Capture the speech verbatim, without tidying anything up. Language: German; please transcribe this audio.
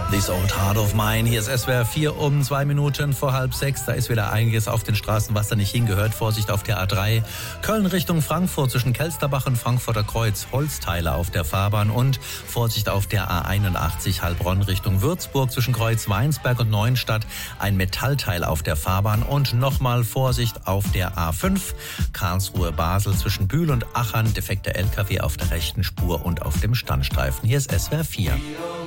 This Old Heart of Mine. Hier ist S W R vier um zwei Minuten vor halb sechs. Da ist wieder einiges auf den Straßen, was da nicht hingehört. Vorsicht auf der A drei. Köln Richtung Frankfurt zwischen Kelsterbach und Frankfurter Kreuz. Holzteile auf der Fahrbahn und Vorsicht auf der A einundachtzig Heilbronn Richtung Würzburg zwischen Kreuz Weinsberg und Neuenstadt. Ein Metallteil auf der Fahrbahn und nochmal Vorsicht auf der A fünf. Karlsruhe Basel zwischen Bühl und Achern. Defekter L K W auf der rechten Spur und auf dem Standstreifen. Hier ist S W R vier.